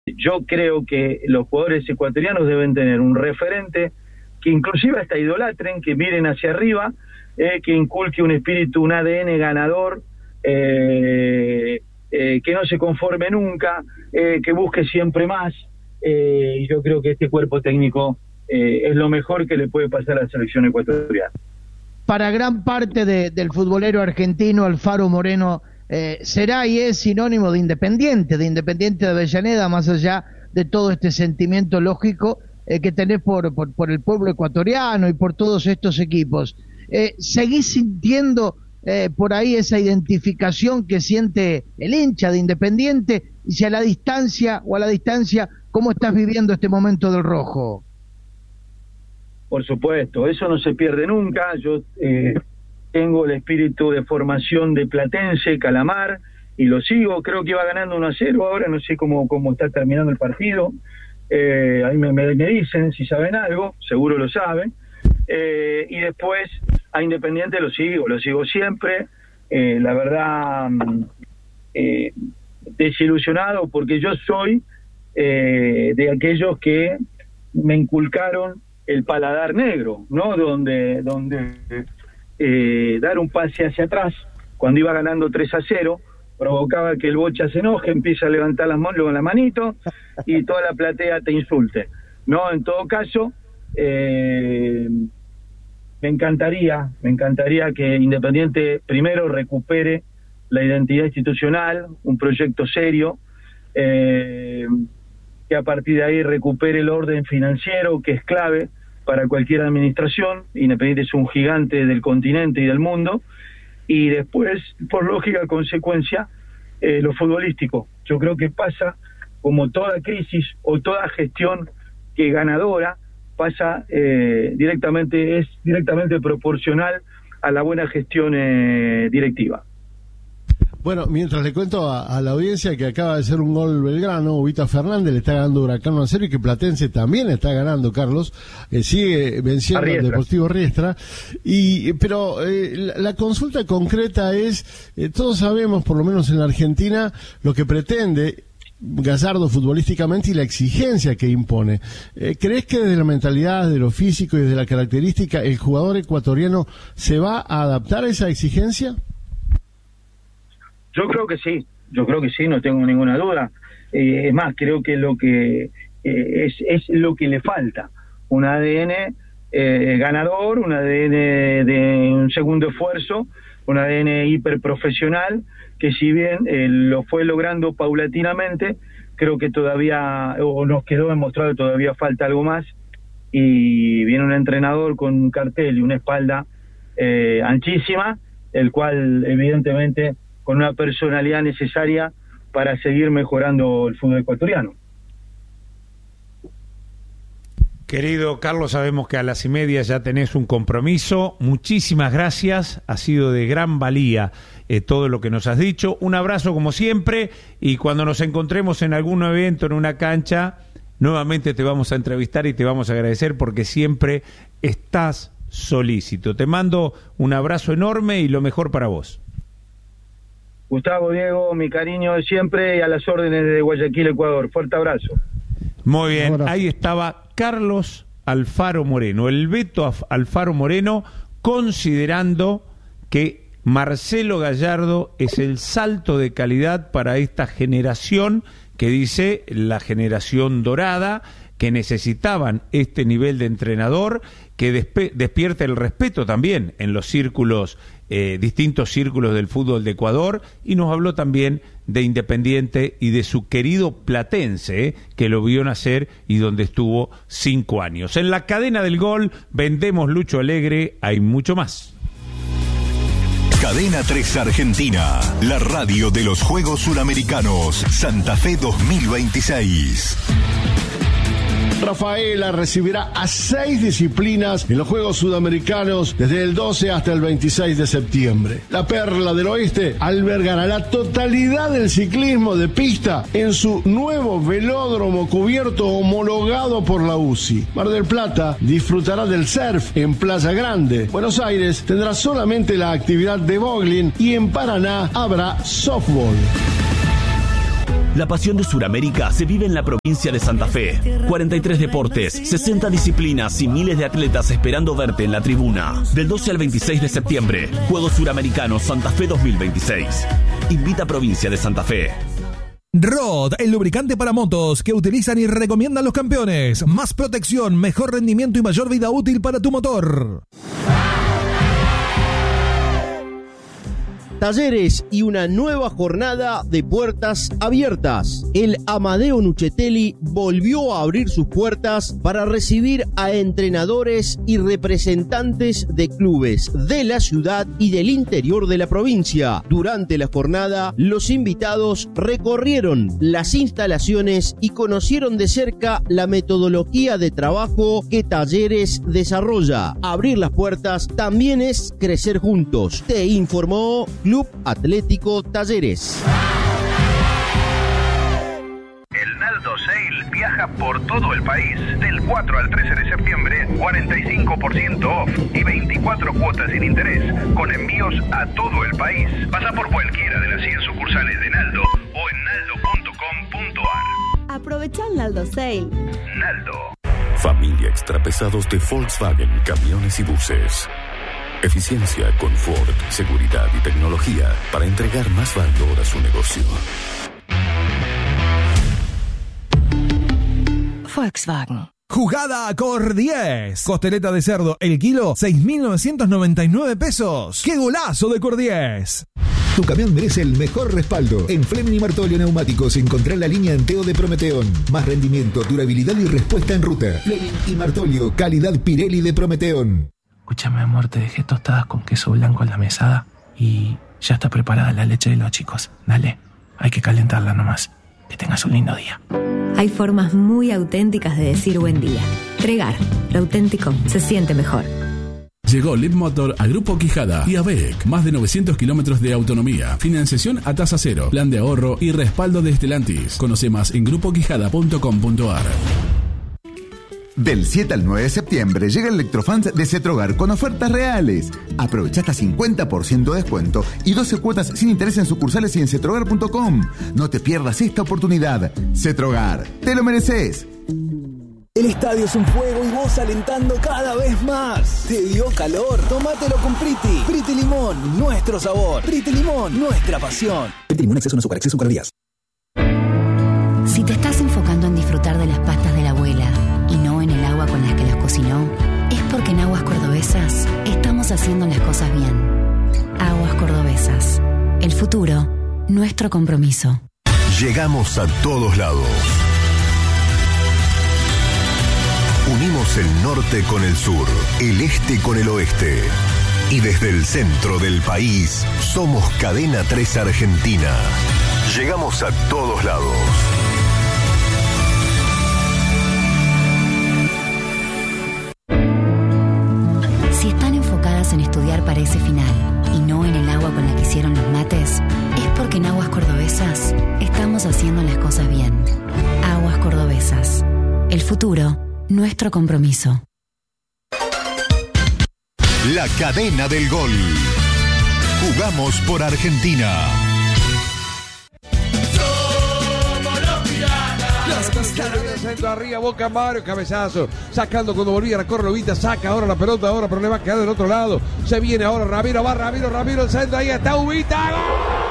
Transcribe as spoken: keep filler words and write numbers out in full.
Yo creo que los jugadores ecuatorianos deben tener un referente que inclusive hasta idolatren, que miren hacia arriba, eh, que inculque un espíritu, un A D N ganador, eh, eh, que no se conforme nunca, eh, que busque siempre más. Eh, y yo creo que este cuerpo técnico eh, es lo mejor que le puede pasar a la selección ecuatoriana. Para gran parte de, del futbolero argentino, Alfaro Moreno eh, será y es sinónimo de Independiente, de Independiente de Avellaneda, más allá de todo este sentimiento lógico eh, que tenés por, por, por el pueblo ecuatoriano y por todos estos equipos. Eh, ¿Seguís sintiendo eh, por ahí esa identificación que siente el hincha de Independiente? Y si a la distancia o a la distancia, ¿cómo estás viviendo este momento del rojo? Por supuesto, eso no se pierde nunca. Yo eh, tengo el espíritu de formación de Platense, Calamar, y lo sigo. Creo que iba ganando uno a cero ahora, no sé cómo, cómo está terminando el partido. Eh, ahí me, me, me dicen si saben algo, seguro lo saben. Eh, y después a Independiente lo sigo, lo sigo siempre. Eh, la verdad, eh, desilusionado porque yo soy eh, de aquellos que me inculcaron el paladar negro, ¿no? Donde, donde eh, dar un pase hacia atrás cuando iba ganando tres a cero provocaba que el Bocha se enoje, empieza a levantar las manos con la manito y toda la platea te insulte, ¿no? En todo caso, eh, me encantaría, me encantaría que Independiente primero recupere la identidad institucional, un proyecto serio, eh, que a partir de ahí recupere el orden financiero, que es clave para cualquier administración. Independiente es un gigante del continente y del mundo, y después, por lógica consecuencia, eh, lo futbolístico. Yo creo que pasa, como toda crisis o toda gestión que ganadora, pasa eh, directamente, es directamente proporcional a la buena gestión eh, directiva. Bueno, mientras le cuento a, a la audiencia que acaba de hacer un gol Belgrano, Ubita Fernández le está ganando Huracán uno a cero y que Platense también está ganando, Carlos, eh, sigue venciendo al Deportivo Riestra. Y, pero eh, la, la consulta concreta es, eh, todos sabemos, por lo menos en la Argentina, lo que pretende Gallardo futbolísticamente y la exigencia que impone. Eh, ¿Crees que desde la mentalidad, de lo físico y desde la característica, el jugador ecuatoriano se va a adaptar a esa exigencia? Yo creo que sí, yo creo que sí, no tengo ninguna duda. Eh, es más, creo que lo que eh, es, es lo que le falta, un A D N eh, ganador, un A D N de un segundo esfuerzo, un A D N hiperprofesional, que si bien eh, lo fue logrando paulatinamente, creo que todavía, o nos quedó demostrado que todavía falta algo más, y viene un entrenador con un cartel y una espalda eh, anchísima, el cual evidentemente con una personalidad necesaria para seguir mejorando el fútbol ecuatoriano. Querido Carlos, sabemos que a las y media ya tenés un compromiso. Muchísimas gracias, ha sido de gran valía eh, todo lo que nos has dicho. Un abrazo como siempre, y cuando nos encontremos en algún evento, en una cancha, nuevamente te vamos a entrevistar y te vamos a agradecer porque siempre estás solícito. Te mando un abrazo enorme y lo mejor para vos. Gustavo, Diego, mi cariño de siempre y a las órdenes de Guayaquil, Ecuador. Fuerte abrazo. Muy bien, ahí estaba Carlos Alfaro Moreno, el Beto Alfaro Moreno, considerando que Marcelo Gallardo es el salto de calidad para esta generación que dice la generación dorada, que necesitaban este nivel de entrenador, que despe- despierte el respeto también en los círculos, eh, distintos círculos del fútbol de Ecuador, y nos habló también de Independiente y de su querido Platense, eh, que lo vio nacer y donde estuvo cinco años. En la cadena del gol, vendemos Lucho Alegre, hay mucho más. Cadena tres Argentina, la radio de los Juegos Suramericanos, Santa Fe dos mil veintiséis. Rafaela recibirá a seis disciplinas en los Juegos Sudamericanos desde el doce hasta el veintiséis de septiembre. La Perla del Oeste albergará la totalidad del ciclismo de pista en su nuevo velódromo cubierto homologado por la U C I. Mar del Plata disfrutará del surf en Playa Grande. Buenos Aires tendrá solamente la actividad de bowling y en Paraná habrá softball. La pasión de Sudamérica se vive en la provincia de Santa Fe. cuarenta y tres deportes, sesenta disciplinas y miles de atletas esperando verte en la tribuna. Del doce al veintiséis de septiembre, Juegos Suramericanos Santa Fe dos mil veintiséis. Invita a Provincia de Santa Fe. Rod, el lubricante para motos que utilizan y recomiendan los campeones. Más protección, mejor rendimiento y mayor vida útil para tu motor. Talleres y una nueva jornada de puertas abiertas. El Amadeo Nuccetelli volvió a abrir sus puertas para recibir a entrenadores y representantes de clubes de la ciudad y del interior de la provincia. Durante la jornada, los invitados recorrieron las instalaciones y conocieron de cerca la metodología de trabajo que Talleres desarrolla. Abrir las puertas también es crecer juntos. Te informó Club Atlético Talleres. El Naldo Sale viaja por todo el país. Del cuatro al trece de septiembre, cuarenta y cinco por ciento off y veinticuatro cuotas sin interés, con envíos a todo el país. Pasa por cualquiera de las cien sucursales de Naldo o en naldo punto com punto a r. Aprovecha el Naldo Sale. Naldo. Familia Extrapesados de Volkswagen Camiones y Buses. Eficiencia, confort, seguridad y tecnología para entregar más valor a su negocio. Volkswagen. Jugada Cor diez. Costeleta de cerdo, el kilo, seis mil novecientos noventa y nueve pesos. ¡Qué golazo de Cor diez! Tu camión merece el mejor respaldo. En Fleming y Martolio Neumáticos encontrá la línea Enteo de Prometeón. Más rendimiento, durabilidad y respuesta en ruta. Fleming y Martolio, calidad Pirelli de Prometeón. Escúchame, amor, te dejé tostadas con queso blanco en la mesada y ya está preparada la leche de los chicos. Dale, hay que calentarla nomás. Que tengas un lindo día. Hay formas muy auténticas de decir buen día. Regar, lo auténtico se siente mejor. Llegó Leapmotor a Grupo Quijada y a B E C. Más de novecientos kilómetros de autonomía, financiación a tasa cero, plan de ahorro y respaldo de Stellantis. Conoce más en grupo quijada punto com punto a r. Del siete al nueve de septiembre llega el Electrofans de Cetrogar con ofertas reales. Aprovecha hasta cincuenta por ciento de descuento y doce cuotas sin interés en sucursales y en cetrogar punto com. No te pierdas esta oportunidad. Cetrogar, te lo mereces. El estadio es un fuego y vos alentando cada vez más. ¿Te dio calor? Tómatelo con Priti. Priti Limón, nuestro sabor. Priti Limón, nuestra pasión. Priti Limón, exceso en azúcar, exceso en calorías. Si te estás enfocando en disfrutar de las pastas de la abuela y no en el agua con las que las cocinó, es porque en Aguas Cordobesas estamos haciendo las cosas bien. Aguas Cordobesas. El futuro, nuestro compromiso. Llegamos a todos lados. Unimos el norte con el sur, el este con el oeste. Y desde el centro del país, somos Cadena tres Argentina. Llegamos a todos lados. Si están enfocadas en estudiar para ese final y no en el agua con la que hicieron los mates, es porque en Aguas Cordobesas estamos haciendo las cosas bien. Aguas Cordobesas. El futuro, nuestro compromiso. La cadena del gol. Jugamos por Argentina. Centro arriba, Boca, Mario, cabezazo, sacando cuando volvía a correr Lobita, saca ahora la pelota, ahora pero le va a quedar del otro lado, se viene ahora Ramiro, va Ramiro, Ramiro, el centro, ahí está Ubita, ¡gol!